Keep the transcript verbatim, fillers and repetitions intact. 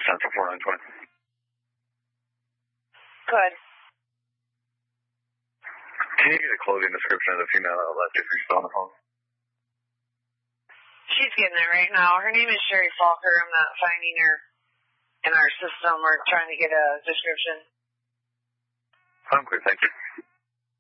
Central four nine twenty. Good. Can you get a clothing description of the female that left if you're still on the phone? She's getting it right now. Her name is Sherry Falker. I'm not finding her in our system. We're trying to get a description. I'm clear, thank you.